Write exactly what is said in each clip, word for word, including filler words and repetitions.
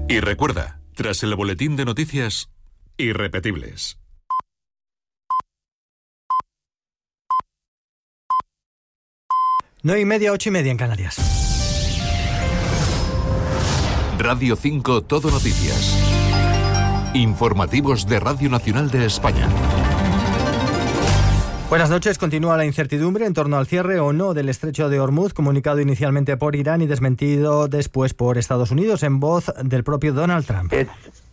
Y recuerda, tras el boletín de noticias, irrepetibles. nueve y media, ocho y media en Canarias. Radio cinco Todo Noticias. Informativos de Radio Nacional de España. Buenas noches. Continúa la incertidumbre en torno al cierre o no del estrecho de Hormuz, comunicado inicialmente por Irán y desmentido después por Estados Unidos en voz del propio Donald Trump. It's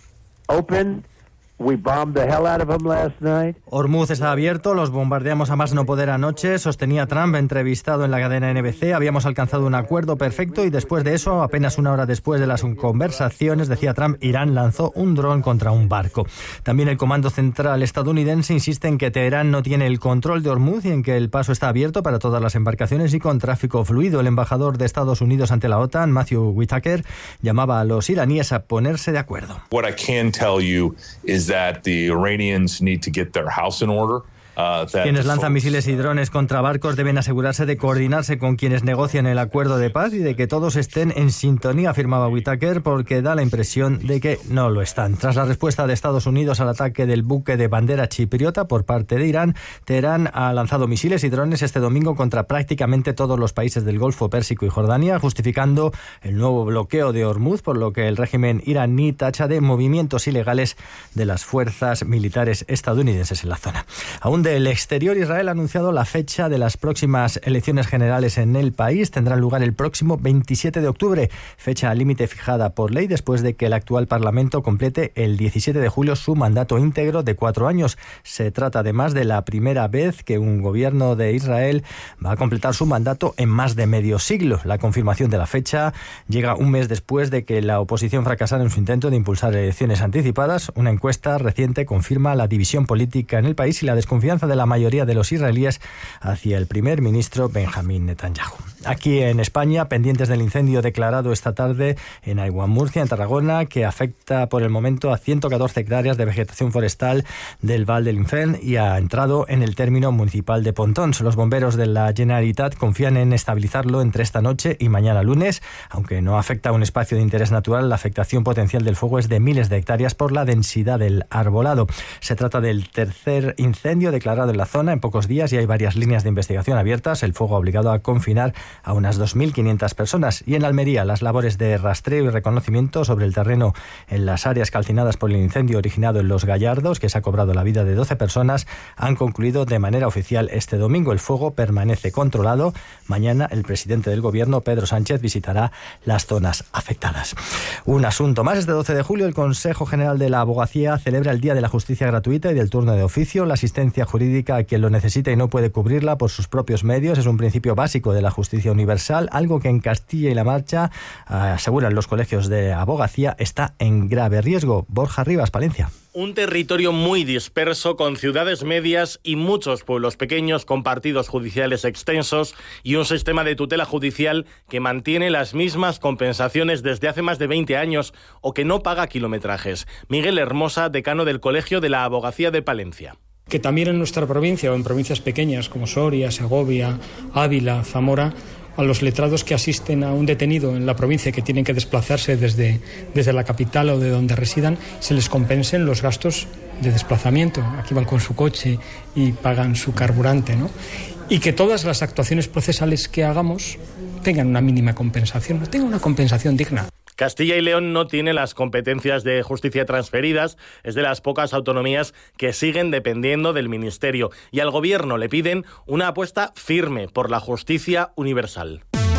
open. We bombed the hell out of him last night. Hormuz está abierto, los bombardeamos a más no poder anoche, sostenía Trump entrevistado en la cadena N B C. Habíamos alcanzado un acuerdo perfecto y después de eso, apenas una hora después de las conversaciones, decía Trump, Irán lanzó un dron contra un barco. También el Comando Central estadounidense insiste en que Teherán no tiene el control de Hormuz y en que el paso está abierto para todas las embarcaciones y con tráfico fluido. El embajador de Estados Unidos ante la OTAN, Matthew Whitaker, llamaba a los iraníes a ponerse de acuerdo. What I can tell you is that the Iranians need to get their house in order. Uh, quienes lanzan misiles y drones contra barcos deben asegurarse de coordinarse con quienes negocian el acuerdo de paz y de que todos estén en sintonía, afirmaba Whitaker, porque da la impresión de que no lo están. Tras la respuesta de Estados Unidos al ataque del buque de bandera chipriota por parte de Irán, Teherán ha lanzado misiles y drones este domingo contra prácticamente todos los países del Golfo Pérsico y Jordania, justificando el nuevo bloqueo de Hormuz, por lo que el régimen iraní tacha de movimientos ilegales de las fuerzas militares estadounidenses en la zona. Aún del exterior, Israel ha anunciado la fecha de las próximas elecciones generales en el país. Tendrán lugar el próximo veintisiete de octubre, fecha límite fijada por ley después de que el actual Parlamento complete el diecisiete de julio su mandato íntegro de cuatro años. Se trata además de la primera vez que un gobierno de Israel va a completar su mandato en más de medio siglo. La confirmación de la fecha llega un mes después de que la oposición fracasara en su intento de impulsar elecciones anticipadas. Una encuesta reciente confirma la división política en el país y la desconfianza de la mayoría de los israelíes hacia el primer ministro Benjamín Netanyahu. Aquí en España, pendientes del incendio declarado esta tarde en Aiguam, Murcia, en Tarragona, que afecta por el momento a ciento catorce hectáreas de vegetación forestal del Val del Infern y ha entrado en el término municipal de Pontons. Los bomberos de la Generalitat confían en estabilizarlo entre esta noche y mañana lunes. Aunque no afecta a un espacio de interés natural, la afectación potencial del fuego es de miles de hectáreas por la densidad del arbolado. Se trata del tercer incendio declarado en la zona en pocos días y hay varias líneas de investigación abiertas. El fuego ha obligado a confinar a unas dos mil quinientas personas. Y en Almería, las labores de rastreo y reconocimiento sobre el terreno en las áreas calcinadas por el incendio originado en Los Gallardos, que se ha cobrado la vida de doce personas, han concluido de manera oficial este domingo. El fuego permanece controlado. Mañana el presidente del gobierno, Pedro Sánchez, visitará las zonas afectadas. Un asunto más. Este doce de julio, el Consejo General de la Abogacía celebra el Día de la Justicia Gratuita y del Turno de Oficio. La asistencia jurídica a quien lo necesita y no puede cubrirla por sus propios medios es un principio básico de la justicia universal, algo que en Castilla y La Mancha, aseguran los colegios de abogacía, está en grave riesgo. Borja Rivas, Palencia. Un territorio muy disperso, con ciudades medias y muchos pueblos pequeños con partidos judiciales extensos y un sistema de tutela judicial que mantiene las mismas compensaciones desde hace más de veinte años o que no paga kilometrajes. Miguel Hermosa, decano del Colegio de la Abogacía de Palencia. Que también en nuestra provincia o en provincias pequeñas como Soria, Segovia, Ávila, Zamora, a los letrados que asisten a un detenido en la provincia que tienen que desplazarse desde, desde la capital o de donde residan, se les compensen los gastos de desplazamiento. Aquí van con su coche y pagan su carburante, ¿no? Y que todas las actuaciones procesales que hagamos tengan una mínima compensación, tengan una compensación digna. Castilla y León no tiene las competencias de justicia transferidas, es de las pocas autonomías que siguen dependiendo del Ministerio, y al Gobierno le piden una apuesta firme por la justicia universal.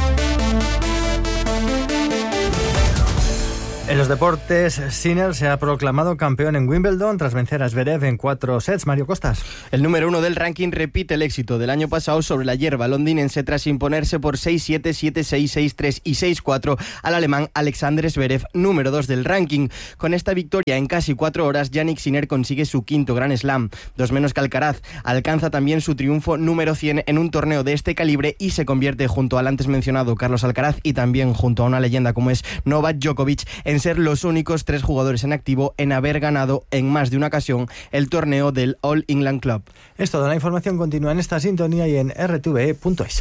En los deportes, Sinner se ha proclamado campeón en Wimbledon tras vencer a Zverev en cuatro sets. Mario Costas. El número uno del ranking repite el éxito del año pasado sobre la hierba londinense tras imponerse por seis siete, siete seis, seis tres y seis cuatro al alemán Alexander Zverev, número dos del ranking. Con esta victoria en casi cuatro horas, Jannik Sinner consigue su quinto Grand Slam, dos menos que Alcaraz. Alcanza también su triunfo número cien en un torneo de este calibre y se convierte, junto al antes mencionado Carlos Alcaraz y también junto a una leyenda como es Novak Djokovic, en ser los únicos tres jugadores en activo en haber ganado en más de una ocasión el torneo del All England Club. Es toda la información, continúa en esta sintonía y en r t v e punto es.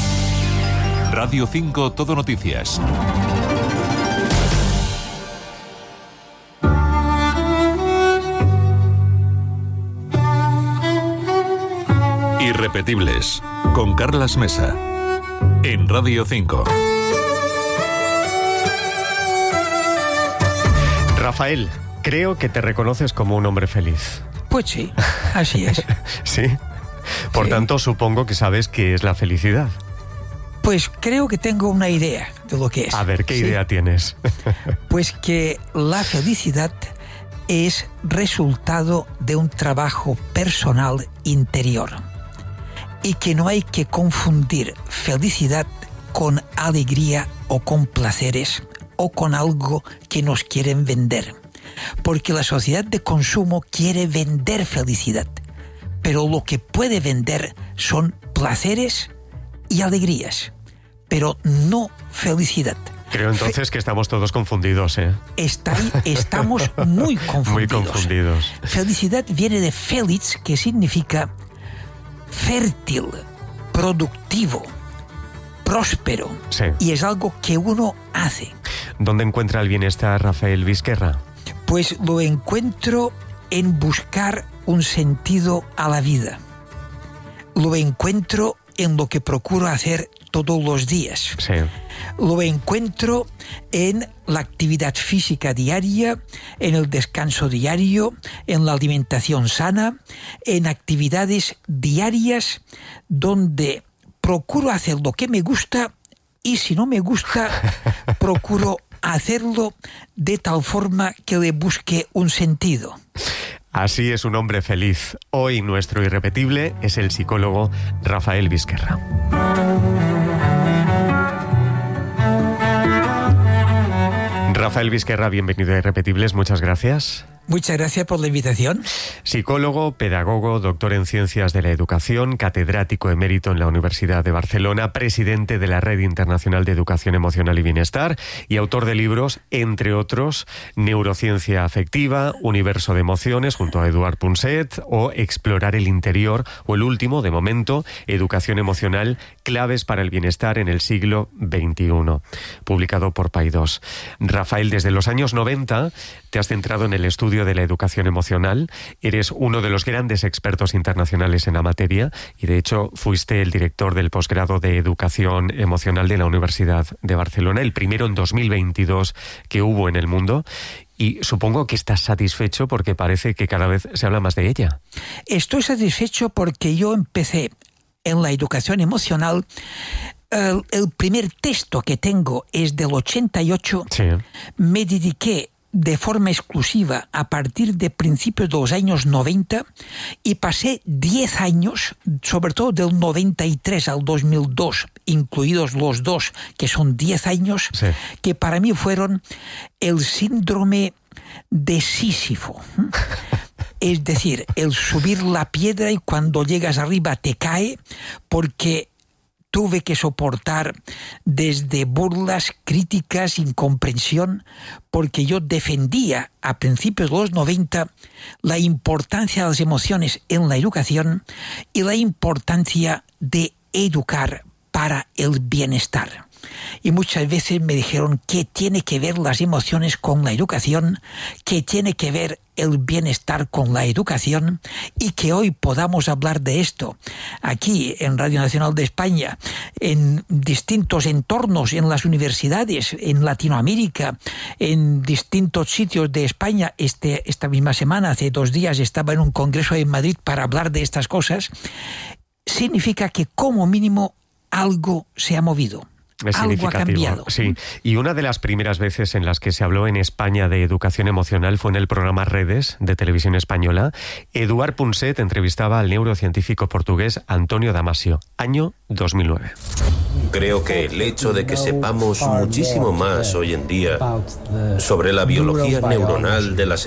Radio cinco Todo Noticias. Irrepetibles, con Carlas Mesa, en Radio cinco. Rafael, creo que te reconoces como un hombre feliz. Pues sí, así es. ¿Sí? Por Sí. tanto, supongo que sabes qué es la felicidad. Pues creo que tengo una idea de lo que es. A ver, ¿qué ¿sí? idea tienes? Pues que la felicidad es resultado de un trabajo personal interior y que no hay que confundir felicidad con alegría o con placeres o con algo que nos quieren vender. Porque la sociedad de consumo quiere vender felicidad, pero lo que puede vender son placeres y alegrías, pero no felicidad. Creo entonces que estamos todos confundidos, ¿eh? Está ahí, estamos muy confundidos. Muy confundidos. Felicidad viene de Felix, que significa fértil, productivo, próspero. Sí. Y es algo que uno hace. ¿Dónde encuentra el bienestar Rafael Vizquerra? Pues lo encuentro en buscar un sentido a la vida. Lo encuentro en lo que procuro hacer todos los días. Sí. Lo encuentro en la actividad física diaria, en el descanso diario, en la alimentación sana, en actividades diarias donde procuro hacer lo que me gusta y si no me gusta, procuro hacerlo de tal forma que le busque un sentido. Así es un hombre feliz. Hoy nuestro irrepetible es el psicólogo Rafael Vizquerra. Rafael Vizquerra, bienvenido a Irrepetibles, muchas gracias. Muchas gracias por la invitación. Psicólogo, pedagogo, doctor en Ciencias de la Educación, catedrático emérito en la Universidad de Barcelona, presidente de la Red Internacional de Educación Emocional y Bienestar y autor de libros, entre otros, Neurociencia Afectiva, Universo de Emociones, junto a Eduard Punset, o Explorar el Interior, o el último, de momento, Educación Emocional, Claves para el Bienestar en el siglo veintiuno, publicado por Paidós. Rafael, desde los años noventa te has centrado en el estudio de la educación emocional, eres uno de los grandes expertos internacionales en la materia y de hecho fuiste el director del posgrado de Educación Emocional de la Universidad de Barcelona, el primero en dos mil veintidós que hubo en el mundo, y supongo que estás satisfecho porque parece que cada vez se habla más de ella. Estoy satisfecho porque yo empecé en la educación emocional. El, el primer texto que tengo es del ochenta y ocho. Sí. Me dediqué de forma exclusiva a partir de principios de los años noventa y pasé diez años, sobre todo del noventa y tres al dos mil dos, incluidos los dos, que son diez años, sí, que para mí fueron el síndrome de Sísifo. Es decir, el subir la piedra y cuando llegas arriba te cae, porque tuve que soportar desde burlas, críticas, incomprensión, porque yo defendía a principios de los noventa la importancia de las emociones en la educación y la importancia de educar para el bienestar. Y muchas veces me dijeron qué tiene que ver las emociones con la educación, qué tiene que ver el bienestar con la educación, y que hoy podamos hablar de esto aquí en Radio Nacional de España, en distintos entornos, en las universidades, en Latinoamérica, en distintos sitios de España. Este, esta misma semana, hace dos días, estaba en un congreso en Madrid para hablar de estas cosas. Significa que como mínimo algo se ha movido. Es algo ha cambiado. Sí, y una de las primeras veces en las que se habló en España de educación emocional fue en el programa Redes de Televisión Española. Eduard Punset entrevistaba al neurocientífico portugués Antonio Damasio, año dos mil nueve. Creo que el hecho de que sepamos muchísimo más hoy en día sobre la biología neuronal de las